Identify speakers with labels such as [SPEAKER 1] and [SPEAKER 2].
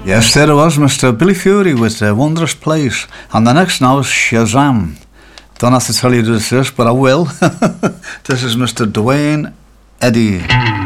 [SPEAKER 1] Yes, there it was, Mr. Billy Fury with Wondrous Place. And the next now is Shazam. Don't have to tell you this, but I will. This is Mr. Dwayne Eddy.